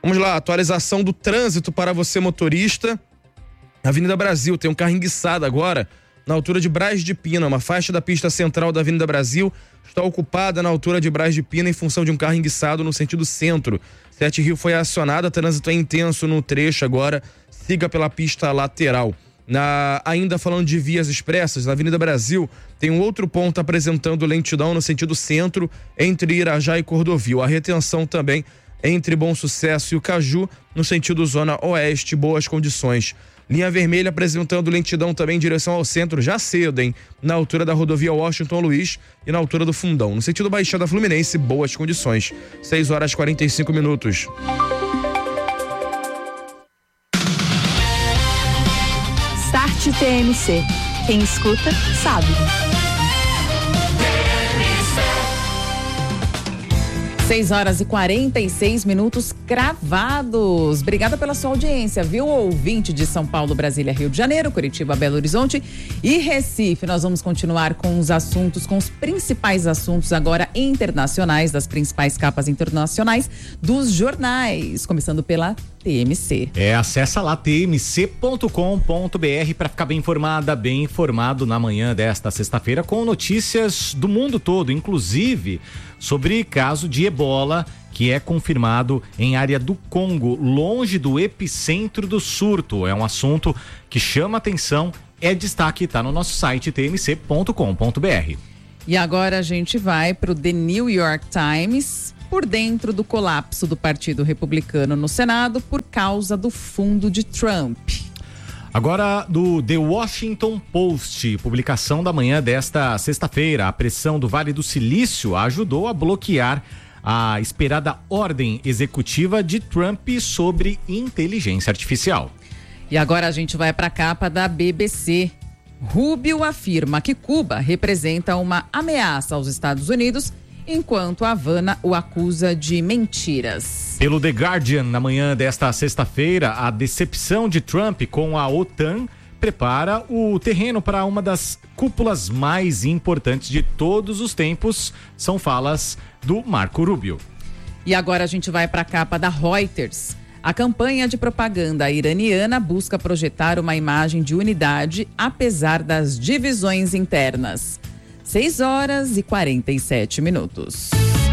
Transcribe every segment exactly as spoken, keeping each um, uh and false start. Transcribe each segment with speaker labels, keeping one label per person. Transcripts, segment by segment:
Speaker 1: Vamos lá, atualização do trânsito para você motorista. Avenida Brasil, tem um carro enguiçado agora na altura de Braz de Pina. Uma faixa da pista central da Avenida Brasil está ocupada na altura de Braz de Pina em função de um carro enguiçado no sentido centro. Sete Rio foi acionada, trânsito é intenso no trecho agora, siga pela pista lateral. Na, ainda falando de vias expressas, na Avenida Brasil tem um outro ponto apresentando lentidão no sentido centro entre Irajá e Cordovil. A retenção também entre Bom Sucesso e o Caju no sentido zona oeste, boas condições. Linha vermelha apresentando lentidão também em direção ao centro já cedo, hein? Na altura da rodovia Washington Luiz e na altura do Fundão. No sentido Baixada Fluminense, boas condições. seis horas e quarenta e cinco minutos.
Speaker 2: Start T M C. Quem escuta, sabe.
Speaker 3: seis horas e quarenta e seis minutos cravados. Obrigada pela sua audiência, viu? Ouvinte de São Paulo, Brasília, Rio de Janeiro, Curitiba, Belo Horizonte e Recife. Nós vamos continuar com os assuntos, com os principais assuntos agora internacionais, das principais capas internacionais dos jornais, começando pela T M C.
Speaker 4: É, acessa lá t m c ponto com ponto b r para ficar bem informada, bem informado na manhã desta sexta-feira com notícias do mundo todo, inclusive sobre caso de ebola que é confirmado em área do Congo, longe do epicentro do surto. É um assunto que chama atenção, é destaque, está no nosso site t m c ponto com ponto b r.
Speaker 3: E agora a gente vai para o The New York Times, por dentro do colapso do Partido Republicano no Senado por causa do fundo de Trump.
Speaker 4: Agora do The Washington Post, publicação da manhã desta sexta-feira. A pressão do Vale do Silício ajudou a bloquear a esperada ordem executiva de Trump sobre inteligência artificial.
Speaker 3: E agora a gente vai para a capa da B B C. Rubio afirma que Cuba representa uma ameaça aos Estados Unidos, enquanto Havana o acusa de mentiras.
Speaker 4: Pelo The Guardian, na manhã desta sexta-feira, a decepção de Trump com a OTAN prepara o terreno para uma das cúpulas mais importantes de todos os tempos. São falas do Marco Rubio.
Speaker 3: E agora a gente vai para a capa da Reuters. A campanha de propaganda iraniana busca projetar uma imagem de unidade, apesar das divisões internas. seis horas e quarenta e sete minutos.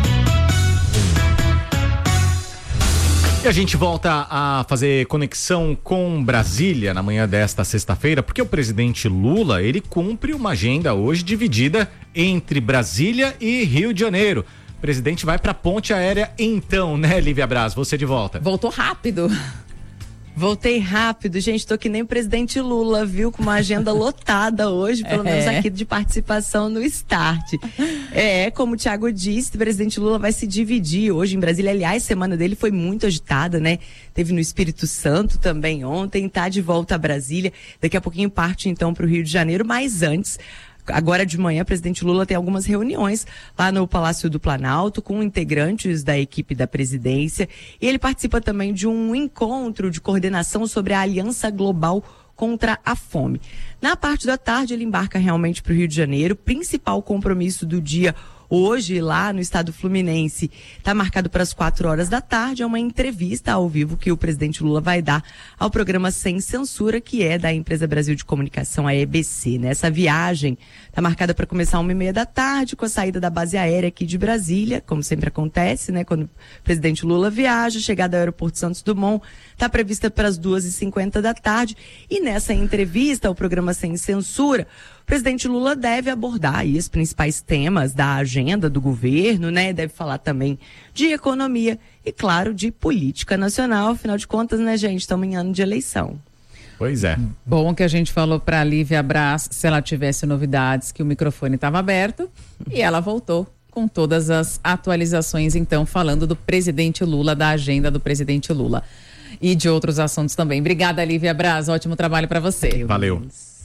Speaker 4: E a gente volta a fazer conexão com Brasília na manhã desta sexta-feira, porque o presidente Lula, ele cumpre uma agenda hoje dividida entre Brasília e Rio de Janeiro. O presidente vai para a ponte aérea então, né, Lívia Braz? Você de volta.
Speaker 3: Voltou rápido.
Speaker 5: Voltei rápido, gente, tô que nem o presidente Lula, viu? Com uma agenda lotada hoje, pelo
Speaker 3: É.
Speaker 5: menos aqui de participação no Start. É, como o Thiago disse, o presidente Lula vai se dividir hoje em Brasília. Aliás, a semana dele foi muito agitada, né? Teve no Espírito Santo também ontem, tá de volta a Brasília. Daqui a pouquinho parte então pro Rio de Janeiro, mas antes... Agora de manhã, o presidente Lula tem algumas reuniões lá no Palácio do Planalto com integrantes da equipe da presidência. E ele participa também de um encontro de coordenação sobre a Aliança Global contra a Fome. Na parte da tarde, ele embarca realmente para o Rio de Janeiro. Principal compromisso do dia hoje, lá no estado fluminense, está marcado para as quatro horas da tarde. É uma entrevista ao vivo que o presidente Lula vai dar ao programa Sem Censura, que é da Empresa Brasil de Comunicação, a E B C. Né? Essa viagem está marcada para começar uma e meia da tarde, com a saída da base aérea aqui de Brasília, como sempre acontece, né? Quando o presidente Lula viaja, chegada ao aeroporto Santos Dumont, está prevista para as duas e cinquenta da tarde. E nessa entrevista ao programa Sem Censura, o presidente Lula deve abordar aí os principais temas da agenda do governo, né? Deve falar também de economia e, claro, de política nacional. Afinal de contas, né, gente? Estamos em ano de eleição.
Speaker 4: Pois é.
Speaker 3: Bom que a gente falou para a Lívia Braz, se ela tivesse novidades, que o microfone estava aberto, e ela voltou com todas as atualizações, então, falando do presidente Lula, da agenda do presidente Lula. E de outros assuntos também. Obrigada, Lívia Braz. Ótimo trabalho para você.
Speaker 4: Valeu.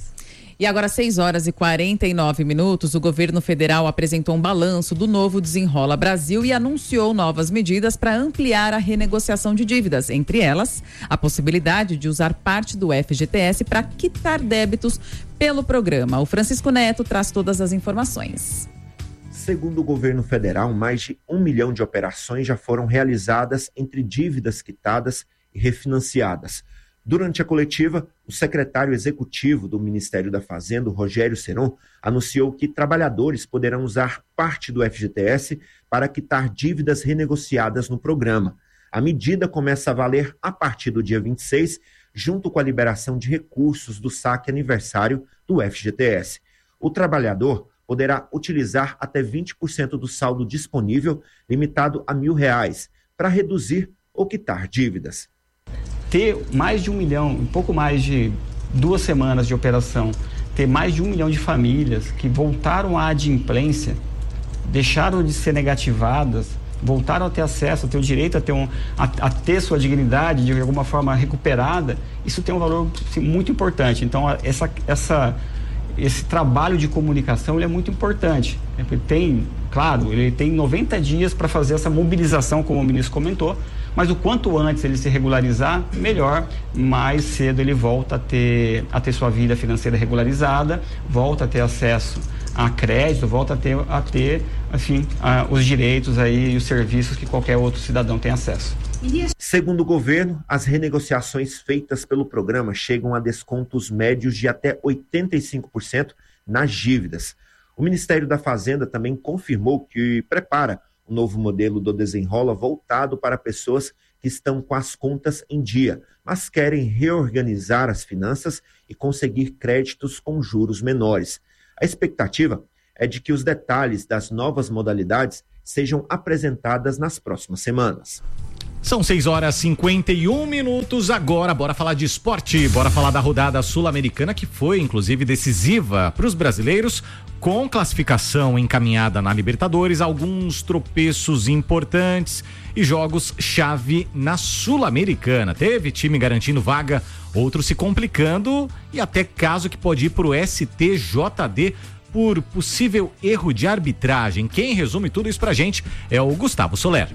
Speaker 3: E agora, seis horas e quarenta e nove minutos, o governo federal apresentou um balanço do novo Desenrola Brasil e anunciou novas medidas para ampliar a renegociação de dívidas. Entre elas, a possibilidade de usar parte do F G T S para quitar débitos pelo programa. O Francisco Neto traz todas as informações.
Speaker 6: Segundo o governo federal, mais de um milhão de operações já foram realizadas entre dívidas quitadas e refinanciadas. Durante a coletiva, o secretário executivo do Ministério da Fazenda, Rogério Seron, anunciou que trabalhadores poderão usar parte do F G T S para quitar dívidas renegociadas no programa. A medida começa a valer a partir do dia vinte e seis, junto com a liberação de recursos do saque aniversário do F G T S. O trabalhador poderá utilizar até vinte por cento do saldo disponível, limitado a mil reais, para reduzir ou quitar dívidas.
Speaker 7: Ter mais de um milhão, um pouco mais de duas semanas de operação, ter mais de um milhão de famílias que voltaram à adimplência, deixaram de ser negativadas, voltaram a ter acesso, a ter o direito a ter, um, a, a ter sua dignidade de alguma forma recuperada, isso tem um valor assim, muito importante. Então, essa, essa, esse trabalho de comunicação ele é muito importante. Ele tem, claro, ele tem noventa dias para fazer essa mobilização, como o ministro comentou, mas o quanto antes ele se regularizar, melhor, mais cedo ele volta a ter, a ter sua vida financeira regularizada, volta a ter acesso a crédito, volta a ter, a ter assim, a, os direitos aí e os serviços que qualquer outro cidadão tem acesso.
Speaker 6: Segundo o governo, as renegociações feitas pelo programa chegam a descontos médios de até oitenta e cinco por cento nas dívidas. O Ministério da Fazenda também confirmou que prepara um novo modelo do Desenrola voltado para pessoas que estão com as contas em dia, mas querem reorganizar as finanças e conseguir créditos com juros menores. A expectativa é de que os detalhes das novas modalidades sejam apresentadas nas próximas semanas.
Speaker 4: São seis horas e cinquenta e um minutos agora, bora falar de esporte, bora falar da rodada sul-americana que foi inclusive decisiva para os brasileiros, com classificação encaminhada na Libertadores, alguns tropeços importantes e jogos-chave na Sul-Americana. Teve time garantindo vaga, outros se complicando e até caso que pode ir para o S T J D por possível erro de arbitragem. Quem resume tudo isso pra gente é o Gustavo Soler.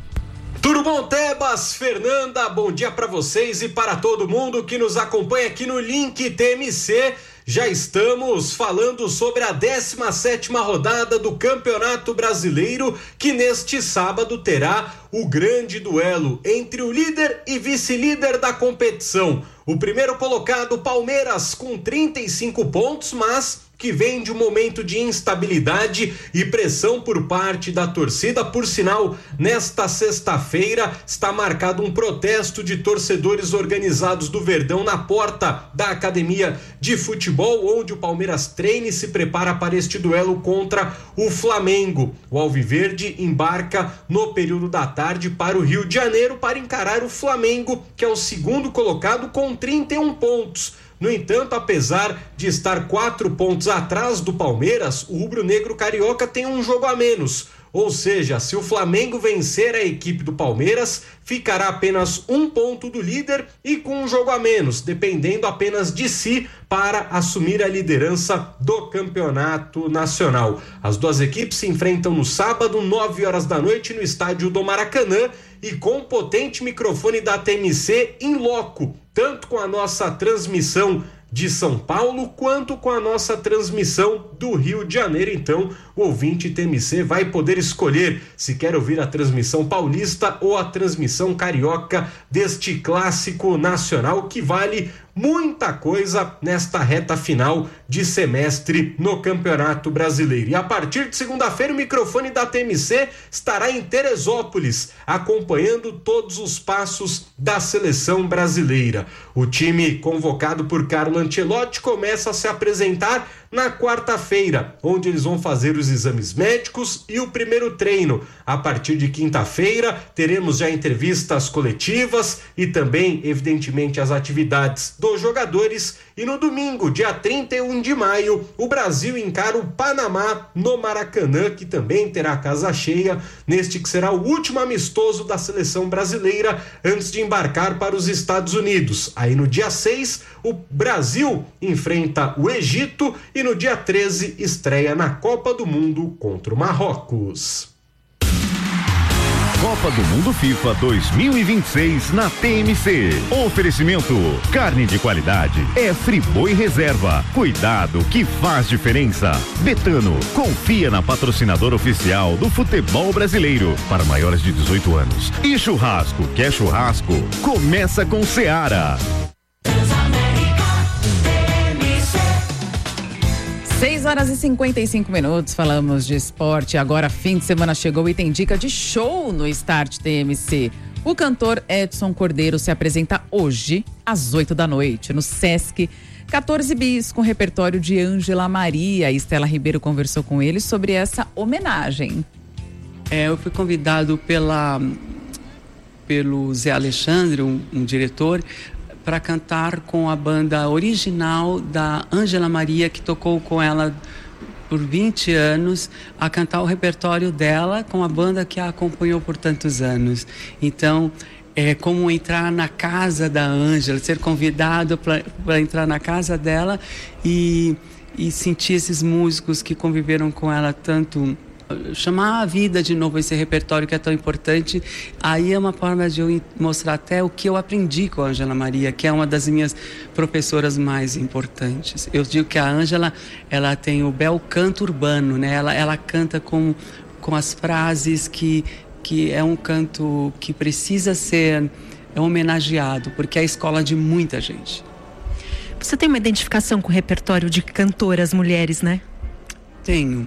Speaker 8: Tudo bom, Tebas, Fernanda, bom dia para vocês e para todo mundo que nos acompanha aqui no Link T M C. Já estamos falando sobre a décima sétima rodada do Campeonato Brasileiro, que neste sábado terá o grande duelo entre o líder e vice-líder da competição. O primeiro colocado, Palmeiras, com trinta e cinco pontos, mas que vem de um momento de instabilidade e pressão por parte da torcida. Por sinal, nesta sexta-feira está marcado um protesto de torcedores organizados do Verdão na porta da Academia de Futebol, onde o Palmeiras treina e se prepara para este duelo contra o Flamengo. O Alviverde embarca no período da tarde para o Rio de Janeiro para encarar o Flamengo, que é o segundo colocado com trinta e um pontos. No entanto, apesar de estar quatro pontos atrás do Palmeiras, o rubro-negro carioca tem um jogo a menos. Ou seja, se o Flamengo vencer a equipe do Palmeiras, ficará apenas um ponto do líder e com um jogo a menos, dependendo apenas de si para assumir a liderança do campeonato nacional. As duas equipes se enfrentam no sábado, nove horas da noite, no estádio do Maracanã, e com o potente microfone da T M C em loco, tanto com a nossa transmissão de São Paulo, quanto com a nossa transmissão do Rio de Janeiro. Então, o ouvinte T M C vai poder escolher se quer ouvir a transmissão paulista ou a transmissão carioca deste clássico nacional que vale muita coisa nesta reta final de semestre no Campeonato Brasileiro. E a partir de segunda-feira, o microfone da T M C estará em Teresópolis, acompanhando todos os passos da seleção brasileira. O time convocado por Carlo Ancelotti começa a se apresentar na quarta-feira, onde eles vão fazer os exames médicos e o primeiro treino. A partir de quinta-feira, teremos já entrevistas coletivas e também, evidentemente, as atividades dos jogadores. E no domingo, dia trinta e um de maio, o Brasil encara o Panamá no Maracanã, que também terá casa cheia, neste que será o último amistoso da seleção brasileira antes de embarcar para os Estados Unidos. Aí no dia seis, o Brasil enfrenta o Egito e no dia treze estreia na Copa do Mundo contra o Marrocos.
Speaker 9: Copa do Mundo FIFA dois mil e vinte e seis na T M C. Oferecimento: carne de qualidade é Friboi Reserva. Cuidado que faz diferença. Betano, confia na patrocinadora oficial do futebol brasileiro para maiores de dezoito anos. E churrasco, quer churrasco? Começa com Seara.
Speaker 3: seis horas e cinquenta e cinco minutos, falamos de esporte. Agora, fim de semana chegou e tem dica de show no Start T M C. O cantor Edson Cordeiro se apresenta hoje, às oito da noite, no Sesc quatorze bis, com repertório de Ângela Maria. Estela Ribeiro conversou com ele sobre essa homenagem.
Speaker 10: É, eu fui convidado pela, pelo Zé Alexandre, um, um diretor, para cantar com a banda original da Ângela Maria, que tocou com ela por vinte anos, a cantar o repertório dela com a banda que a acompanhou por tantos anos. Então, é como entrar na casa da Ângela, ser convidado para entrar na casa dela e, e sentir esses músicos que conviveram com ela tanto, chamar a vida de novo, esse repertório que é tão importante. Aí é uma forma de eu mostrar até o que eu aprendi com a Ângela Maria, que é uma das minhas professoras mais importantes. Eu digo que a Ângela, ela tem o bel canto urbano, né? Ela, ela canta com, com as frases que, que é um canto que precisa ser homenageado, porque é a escola de muita gente.
Speaker 11: Você tem uma identificação com o repertório de cantoras mulheres, né?
Speaker 10: Tenho.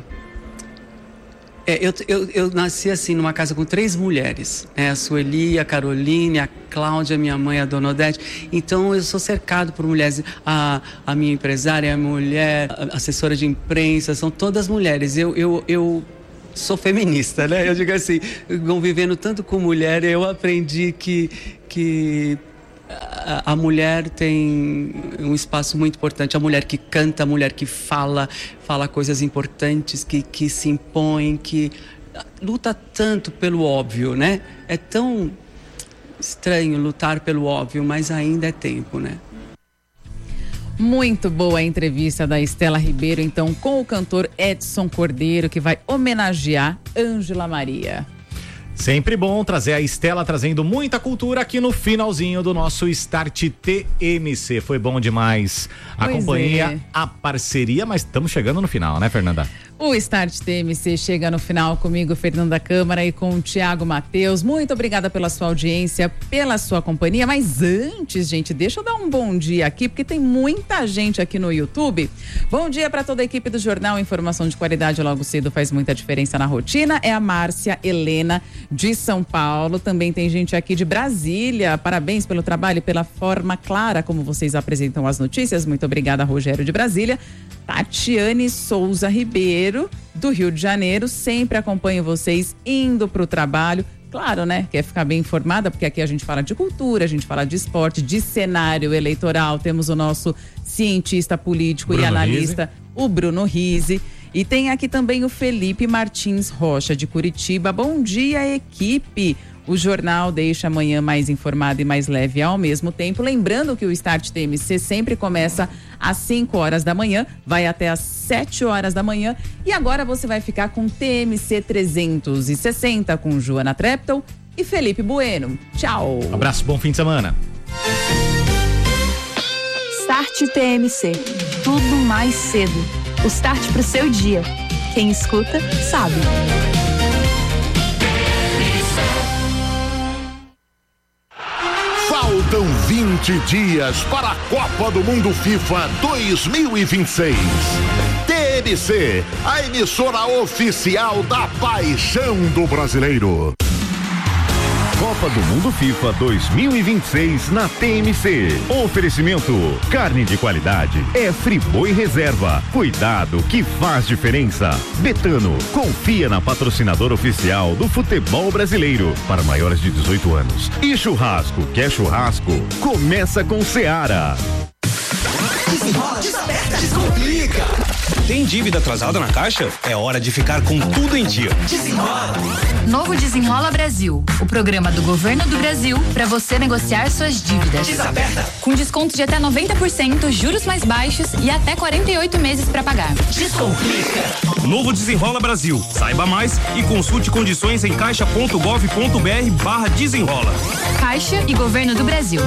Speaker 10: É, eu, eu, eu nasci assim numa casa com três mulheres, né? A Sueli, a Caroline, a Cláudia, minha mãe, a Dona Odete. Então eu sou cercado por mulheres. A, a minha empresária é a mulher, a assessora de imprensa, são todas mulheres. Eu, eu, eu sou feminista, né? Eu digo assim, convivendo tanto com mulher, eu aprendi que... que a mulher tem um espaço muito importante, a mulher que canta, a mulher que fala, fala coisas importantes, que, que se impõe, que luta tanto pelo óbvio, né? É tão estranho lutar pelo óbvio, mas ainda é tempo, né?
Speaker 3: Muito boa a entrevista da Estela Ribeiro, então, com o cantor Edson Cordeiro, que vai homenagear Ângela Maria.
Speaker 4: Sempre bom trazer a Estela trazendo muita cultura aqui no finalzinho do nosso Start T M C. Foi bom demais a
Speaker 3: Pois
Speaker 4: companhia,
Speaker 3: é.
Speaker 4: a parceria, mas estamos chegando no final, né, Fernanda?
Speaker 3: O Start T M C chega no final comigo, Fernanda Câmara, e com o Thiago Matheus. Muito obrigada pela sua audiência, pela sua companhia. Mas antes, gente, deixa eu dar um bom dia aqui, porque tem muita gente aqui no YouTube. Bom dia para toda a equipe do Jornal. Informação de qualidade logo cedo faz muita diferença na rotina. É a Márcia Helena, de São Paulo. Também tem gente aqui de Brasília. Parabéns pelo trabalho e pela forma clara como vocês apresentam as notícias. Muito obrigada, Rogério de Brasília. Tatiane Souza Ribeiro, do Rio de Janeiro, sempre acompanho vocês indo para o trabalho. Claro, né? Quer ficar bem informada, porque aqui a gente fala de cultura, a gente fala de esporte, de cenário eleitoral. Temos o nosso cientista político
Speaker 4: Bruno
Speaker 3: e analista,
Speaker 4: Rizzi.
Speaker 3: o Bruno Rizzi. E tem aqui também o Felipe Martins Rocha, de Curitiba. Bom dia, equipe! O jornal deixa amanhã mais informado e mais leve ao mesmo tempo. Lembrando que o Start T M C sempre começa às cinco horas da manhã, vai até às sete horas da manhã. E agora você vai ficar com T M C trezentos e sessenta com Joana Treptow e Felipe Bueno. Tchau!
Speaker 4: Abraço, bom fim de semana.
Speaker 2: Start T M C. Tudo mais cedo. O start pro seu dia. Quem escuta, sabe.
Speaker 9: Faltam vinte dias para a Copa do Mundo FIFA dois mil e vinte e seis. T M C, a emissora oficial da paixão do brasileiro. Copa do Mundo FIFA dois mil e vinte e seis na T M C. Oferecimento: carne de qualidade é Friboi Reserva. Cuidado que faz diferença. Betano, confia na patrocinadora oficial do futebol brasileiro para maiores de dezoito anos. E churrasco, quer churrasco? Começa com Seara.
Speaker 12: Desenrola, desaperta, descomplica. Tem dívida atrasada na Caixa? É hora de ficar com tudo em dia.
Speaker 13: Desenrola. Novo Desenrola Brasil, o programa do Governo do Brasil para você negociar suas dívidas.
Speaker 14: Desaperta.
Speaker 13: Com desconto de até noventa por cento, juros mais baixos e até quarenta e oito meses para pagar.
Speaker 14: Descomplica.
Speaker 12: Novo Desenrola Brasil. Saiba mais e consulte condições em caixa ponto gov ponto br barra desenrola.
Speaker 13: Caixa e Governo do Brasil.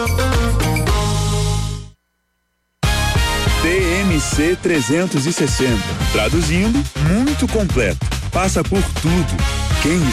Speaker 15: T M C trezentos e sessenta. Traduzindo, muito completo. Passa por tudo. Quem